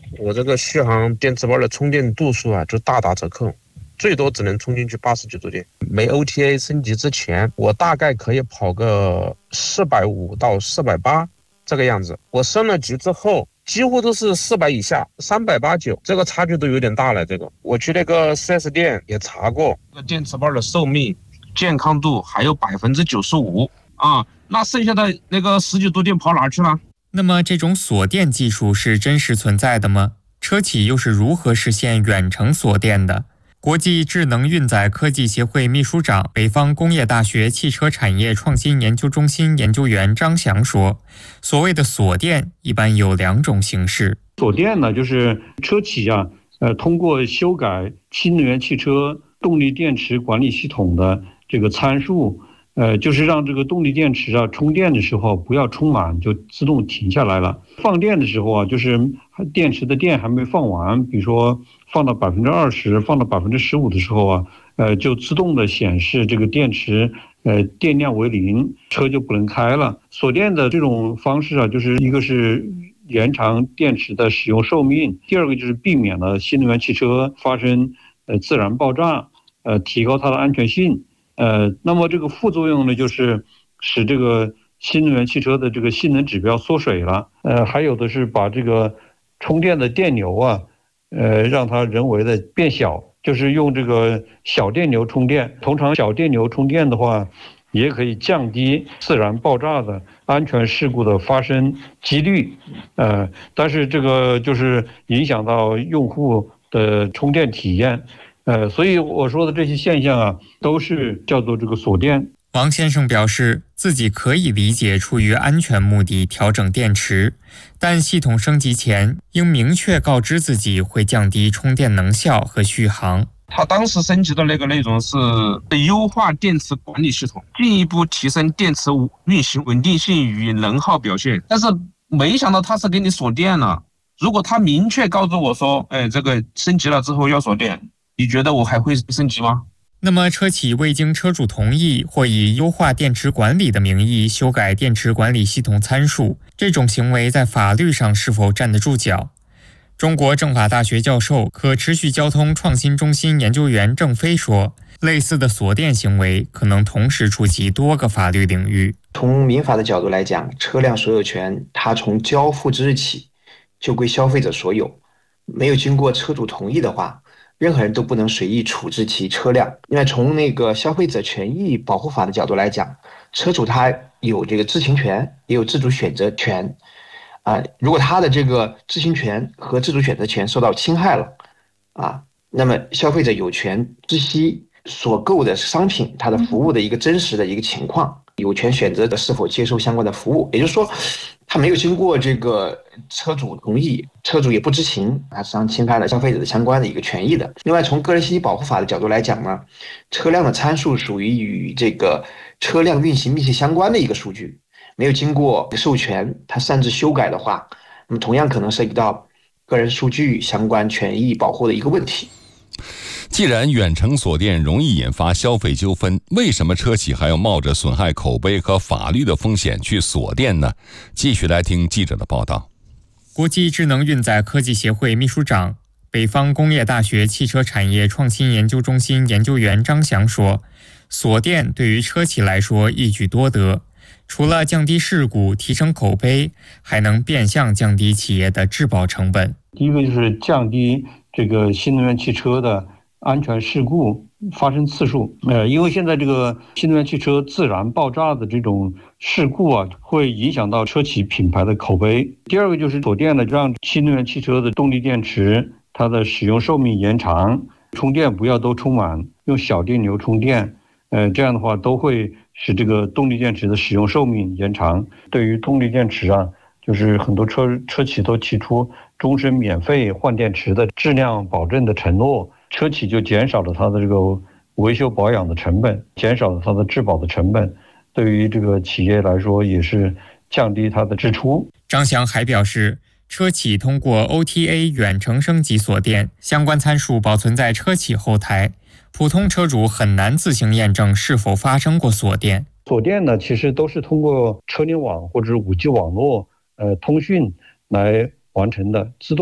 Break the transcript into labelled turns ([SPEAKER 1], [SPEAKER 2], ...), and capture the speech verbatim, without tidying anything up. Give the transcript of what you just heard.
[SPEAKER 1] 我这个续航电池包的充电度数啊，就大打折扣，最多只能充进去八十九度电。没 O T A 升级之前，我大概可以跑个四百五到四百八这个样子。我升了级之后，几乎都是四百以下，三百八九，这个差距都有点大了。这个我去那个 四 S 店也查过，这个电池包的寿命、健康度还有百分之九十五啊，那剩下的那个十九度电跑哪去了？
[SPEAKER 2] 那么这种锁电技术是真实存在的吗？车企又是如何实现远程锁电的？国际智能运载科技协会秘书长、北方工业大学汽车产业创新研究中心研究员张翔说，所谓的锁电一般有两种形式。
[SPEAKER 3] 锁电呢，就是车企啊，呃，通过修改新能源汽车动力电池管理系统的这个参数，呃，就是让这个动力电池啊充电的时候不要充满就自动停下来了。放电的时候啊，就是电池的电还没放完，比如说放到百分之二十、放到百分之十五的时候啊，呃，就自动的显示这个电池呃电量为零，车就不能开了。锁电的这种方式啊，就是一个是延长电池的使用寿命，第二个就是避免了新能源汽车发生呃自燃爆炸，呃，提高它的安全性。呃，那么这个副作用呢，就是使这个新能源汽车的这个性能指标缩水了。呃，还有的是把这个充电的电流啊，呃，让它人为的变小，就是用这个小电流充电。通常小电流充电的话，也可以降低自燃爆炸的安全事故的发生几率。呃，但是这个就是影响到用户的充电体验。呃，所以我说的这些现象啊，都是叫做这个锁电。
[SPEAKER 2] 王先生表示，自己可以理解出于安全目的调整电池，但系统升级前应明确告知自己会降低充电能效和续航。
[SPEAKER 1] 他当时升级的那个内容是优化电池管理系统，进一步提升电池运行稳定性与能耗表现。但是没想到他是给你锁电了。如果他明确告诉我说，哎，这个升级了之后要锁电，你觉得我还会升级吗？
[SPEAKER 2] 那么车企未经车主同意或以优化电池管理的名义修改电池管理系统参数，这种行为在法律上是否站得住脚？中国政法大学教授、可持续交通创新中心研究员郑飞说，类似的锁电行为可能同时触及多个法律领域。
[SPEAKER 4] 从民法的角度来讲，车辆所有权它从交付之日起就归消费者所有，没有经过车主同意的话，任何人都不能随意处置其车辆。另外，从那个消费者权益保护法的角度来讲，车主他有这个知情权，也有自主选择权。啊，如果他的这个知情权和自主选择权受到侵害了，啊，那么消费者有权知悉所购的商品它的服务的一个真实的一个情况，有权选择的是否接受相关的服务。也就是说，他没有经过这个车主同意，车主也不知情，啊，实际上侵犯了消费者的相关的一个权益的。另外，从个人信息保护法的角度来讲呢，车辆的参数属于与这个车辆运行密切相关的一个数据，没有经过授权，他擅自修改的话，那么同样可能涉及到个人数据相关权益保护的一个问题。
[SPEAKER 5] 既然远程锁电容易引发消费纠纷，为什么车企还要冒着损害口碑和法律的风险去锁电呢？继续来听记者的报道。
[SPEAKER 2] 国际智能运载科技协会秘书长、北方工业大学汽车产业创新研究中心研究员张翔说，锁电对于车企来说一举多得，除了降低事故、提升口碑，还能变相降低企业的质保成本。
[SPEAKER 3] 第一个就是降低这个新能源汽车的安全事故发生次数。呃，因为现在这个新能源汽车自燃爆炸的这种事故啊，会影响到车企品牌的口碑。第二个就是锁电呢，让新能源汽车的动力电池它的使用寿命延长，充电不要都充满，用小电流充电。呃，这样的话都会使这个动力电池的使用寿命延长。对于动力电池啊，就是很多车车企都提出终身免费换电池的质量保证的承诺，车企就减少了它的这个维修保养的成本，减少了它的质保的成本，对于这个企业来说也是降低它的支出。
[SPEAKER 2] 张翔还表示，车企通过 O T A 远程升级锁电，相关参数保存在车企后台，普通车主很难自行验证是否发生过锁电。
[SPEAKER 3] 锁电呢，其实都是通过车联网或者五 G 网络呃通讯来完成的，自动